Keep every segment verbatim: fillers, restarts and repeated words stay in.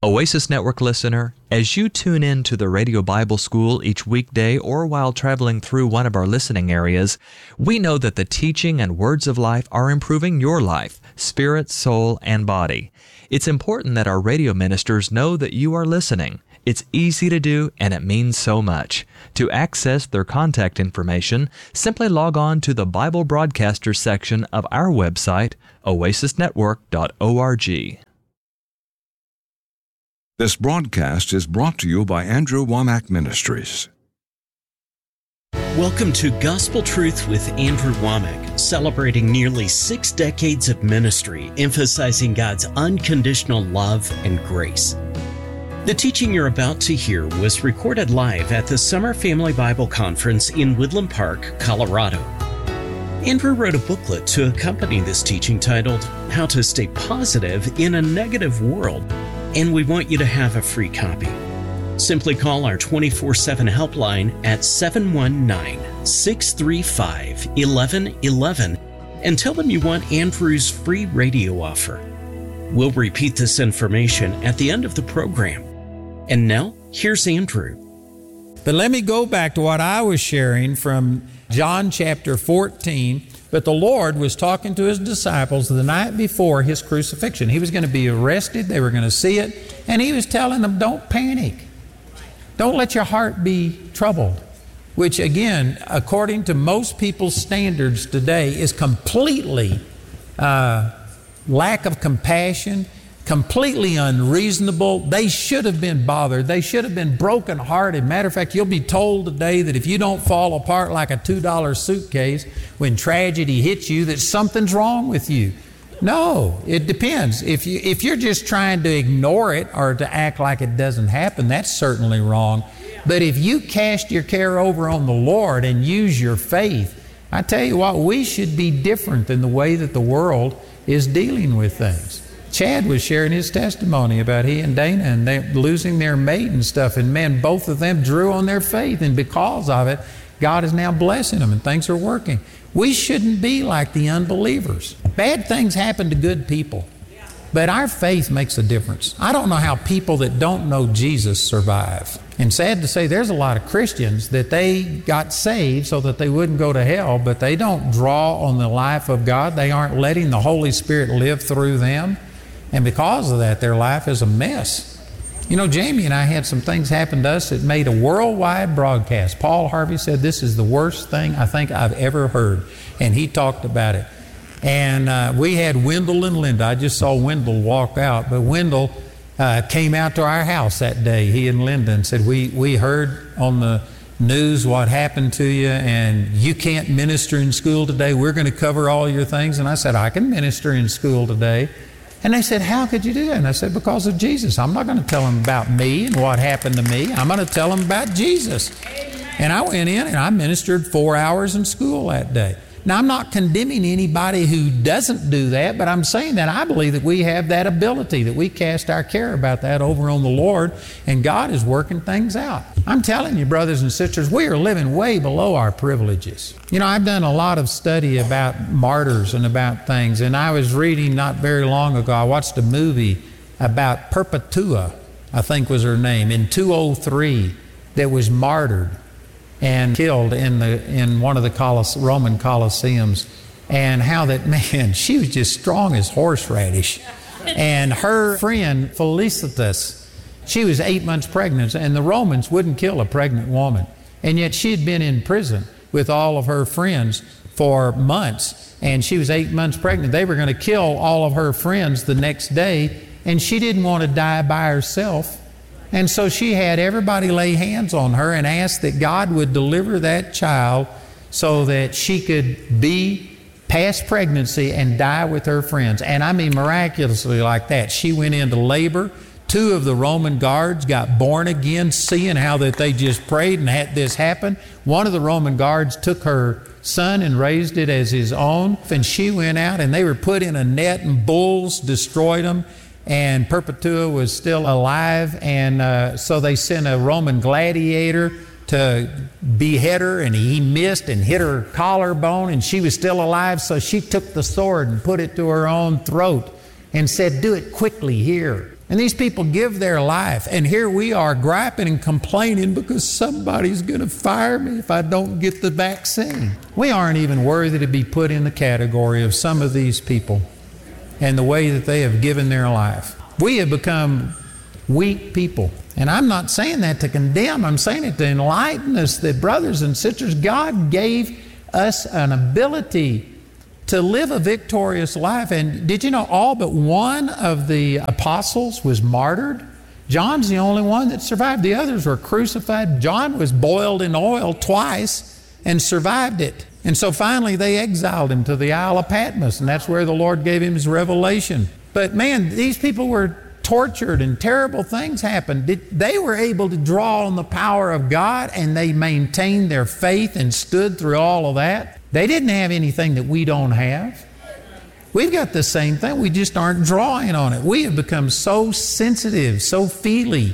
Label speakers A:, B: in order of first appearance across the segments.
A: Oasis Network listener, as you tune in to the Radio Bible School each weekday or while traveling through one of our listening areas, we know that the teaching and words of life are improving your life, spirit, soul, and body. It's important that our radio ministers know that you are listening. It's easy to do, and it means so much. To access their contact information, simply log on to the Bible Broadcasters section of our website, oasis network dot org.
B: This broadcast is brought to you by Andrew Womack Ministries.
C: Welcome to Gospel Truth with Andrew Womack, celebrating nearly six decades of ministry, emphasizing God's unconditional love and grace. The teaching you're about to hear was recorded live at the Summer Family Bible Conference in Woodland Park, Colorado. Andrew wrote a booklet to accompany this teaching titled, How to Stay Positive in a Negative World, and we want you to have a free copy. Simply call our twenty-four seven helpline at seven one nine, six three five, one one one one and tell them you want Andrew's free radio offer. We'll repeat this information at the end of the program. And now, here's Andrew.
D: But let me go back to what I was sharing from John chapter fourteen. But the Lord was talking to His disciples the night before His crucifixion. He was going to be arrested. They were going to see it. And He was telling them, don't panic. Don't let your heart be troubled. Which, again, according to most people's standards today, is completely uh, lack of compassion, completely unreasonable. They should have been bothered. They should have been brokenhearted. Matter of fact, you'll be told today that if you don't fall apart like a two dollar suitcase when tragedy hits you, that something's wrong with you. No, it depends. If you if you're just trying to ignore it or to act like it doesn't happen, that's certainly wrong. But if you cast your care over on the Lord and use your faith, I tell you what, we should be different than the way that the world is dealing with things. Chad was sharing his testimony about he and Dana and they losing their mate and stuff, and man, both of them drew on their faith, and because of it, God is now blessing them and things are working. We shouldn't be like the unbelievers. Bad things happen to good people, but our faith makes a difference. I don't know how people that don't know Jesus survive. And sad to say, there's a lot of Christians that they got saved so that they wouldn't go to hell, but they don't draw on the life of God. They aren't letting the Holy Spirit live through them. And because of that, their life is a mess. You know, Jamie and I had some things happen to us that made a worldwide broadcast. Paul Harvey said, this is the worst thing I think I've ever heard. And he talked about it. And uh, we had Wendell and Linda. I just saw Wendell walk out. But Wendell uh, came out to our house that day, he and Linda, and said, we, we heard on the news what happened to you, and you can't minister in school today. We're going to cover all your things. And I said, I can minister in school today. And they said, how could you do that? And I said, because of Jesus. I'm not going to tell them about me and what happened to me. I'm going to tell them about Jesus. Amen. And I went in and I ministered four hours in school that day. Now, I'm not condemning anybody who doesn't do that, but I'm saying that I believe that we have that ability, that we cast our care about that over on the Lord, and God is working things out. I'm telling you, brothers and sisters, we are living way below our privileges. You know, I've done a lot of study about martyrs and about things, and I was reading not very long ago, I watched a movie about Perpetua, I think was her name, in two oh three, that was martyred and killed in the in one of the Colose- Roman Colosseums, and how that, man, she was just strong as horseradish. And her friend Felicitas, she was eight months pregnant, and the Romans wouldn't kill a pregnant woman, and yet she had been in prison with all of her friends for months, and she was eight months pregnant. They were going to kill all of her friends the next day, and she didn't want to die by herself. And so she had everybody lay hands on her and ask that God would deliver that child so that she could be past pregnancy and die with her friends. And I mean miraculously like that. She went into labor. Two of the Roman guards got born again, seeing how that they just prayed and had this happen. One of the Roman guards took her son and raised it as his own. And she went out and they were put in a net and bulls destroyed them. And Perpetua was still alive, and uh, so they sent a Roman gladiator to behead her, and he missed and hit her collarbone, and she was still alive, so she took the sword and put it to her own throat and said, do it quickly here. And these people give their life, and here we are griping and complaining because somebody's going to fire me if I don't get the vaccine. We aren't even worthy to be put in the category of some of these people and the way that they have given their life. We have become weak people. And I'm not saying that to condemn. I'm saying it to enlighten us that, brothers and sisters, God gave us an ability to live a victorious life. And did you know all but one of the apostles was martyred? John's the only one that survived. The others were crucified. John was boiled in oil twice and survived it. And so finally they exiled him to the Isle of Patmos, and that's where the Lord gave him his revelation. But man, these people were tortured and terrible things happened. They were able to draw on the power of God, and they maintained their faith and stood through all of that. They didn't have anything that we don't have. We've got the same thing. We just aren't drawing on it. We have become so sensitive, so feely.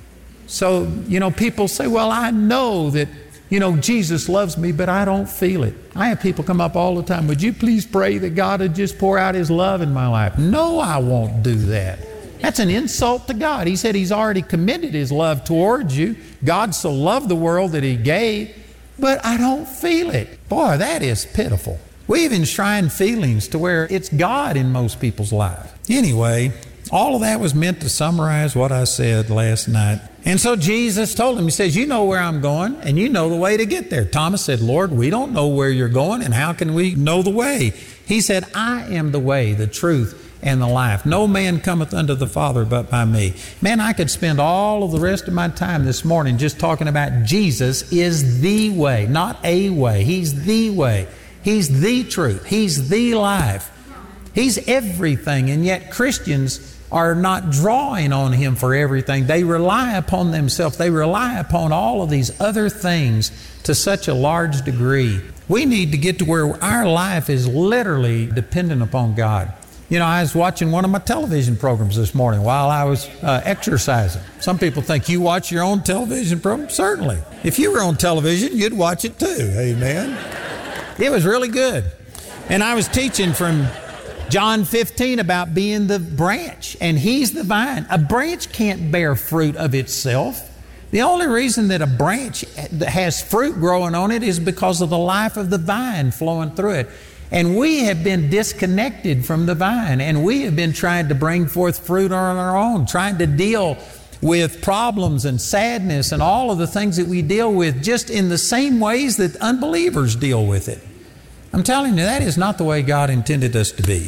D: So, you know, people say, well, I know that, you know, Jesus loves me, but I don't feel it. I have people come up all the time, would you please pray that God would just pour out His love in my life? No, I won't do that. That's an insult to God. He said He's already committed His love towards you. God so loved the world that He gave, but I don't feel it. Boy, that is pitiful. We've enshrined feelings to where it's God in most people's life. Anyway, all of that was meant to summarize what I said last night. And so Jesus told him, He says, you know where I'm going, and you know the way to get there. Thomas said, Lord, we don't know where you're going, and how can we know the way? He said, I am the way, the truth, and the life. No man cometh unto the Father but by me. Man, I could spend all of the rest of my time this morning just talking about Jesus is the way, not a way. He's the way. He's the truth. He's the life. He's everything, and yet Christians are not drawing on Him for everything. They rely upon themselves. They rely upon all of these other things to such a large degree. We need to get to where our life is literally dependent upon God. You know, I was watching one of my television programs this morning while I was uh, exercising. Some people think you watch your own television program. Certainly. If you were on television, you'd watch it too. Amen. It was really good. And I was teaching from John fifteen about being the branch, and He's the vine. A branch can't bear fruit of itself. The only reason that a branch has fruit growing on it is because of the life of the vine flowing through it. And we have been disconnected from the vine, and we have been trying to bring forth fruit on our own, trying to deal with problems and sadness and all of the things that we deal with just in the same ways that unbelievers deal with it. I'm telling you, that is not the way God intended us to be.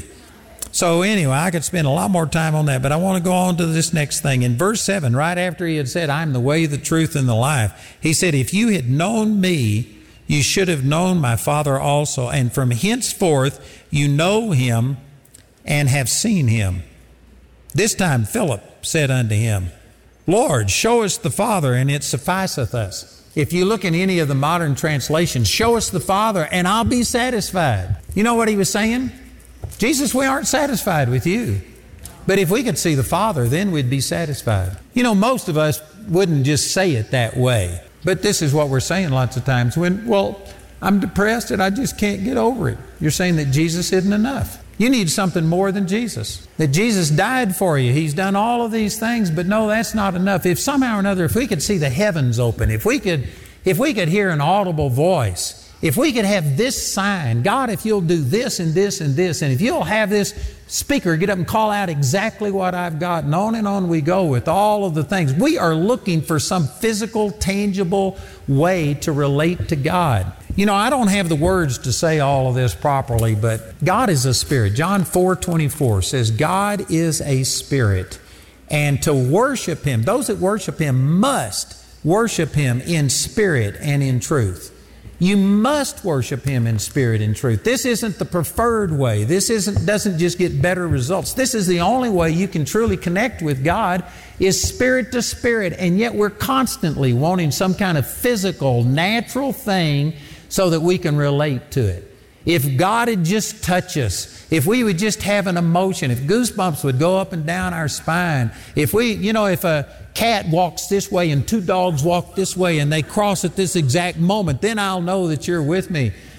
D: So anyway, I could spend a lot more time on that, but I want to go on to this next thing. In verse seven, right after He had said, I'm the way, the truth, and the life, He said, if you had known me, you should have known my Father also, and from henceforth you know Him and have seen Him. This time Philip said unto Him, Lord, show us the Father, and it sufficeth us. If you look in any of the modern translations, show us the Father, and I'll be satisfied. You know what He was saying? Jesus, we aren't satisfied with you. But if we could see the Father, then we'd be satisfied. You know, most of us wouldn't just say it that way. But this is what we're saying lots of times when, well, I'm depressed and I just can't get over it. You're saying that Jesus isn't enough. You need something more than Jesus. That Jesus died for you. He's done all of these things, but no, that's not enough. If somehow or another, if we could see the heavens open, if we could, if we could hear an audible voice, if we could have this sign, God, if you'll do this and this and this, and if you'll have this speaker get up and call out exactly what I've got, and on and on we go with all of the things. We are looking for some physical, tangible way to relate to God. You know, I don't have the words to say all of this properly, but God is a spirit. John four twenty-four says, God is a spirit, and to worship Him, those that worship Him must worship Him in spirit and in truth. You must worship Him in spirit and truth. This isn't the preferred way. This isn't doesn't just get better results. This is the only way you can truly connect with God is spirit to spirit. And yet we're constantly wanting some kind of physical, natural thing so that we can relate to it. If God would just touch us, if we would just have an emotion, if goosebumps would go up and down our spine, if we, you know, if a cat walks this way and two dogs walk this way and they cross at this exact moment, then I'll know that you're with me.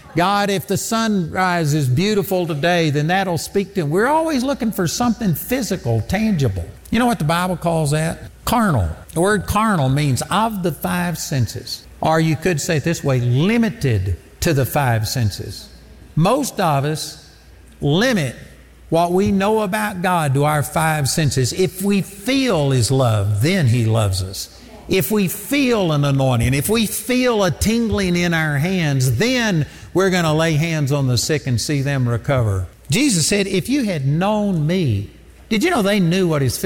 D: God, if the sunrise is beautiful today, then that'll speak to him. We're always looking for something physical, tangible. You know what the Bible calls that? Carnal. The word carnal means of the five senses. Or you could say it this way, limited to the five senses. Most of us limit what we know about God to our five senses. If we feel His love, then He loves us. If we feel an anointing, if we feel a tingling in our hands, then we're going to lay hands on the sick and see them recover. Jesus said, if you had known me, did you know they knew what His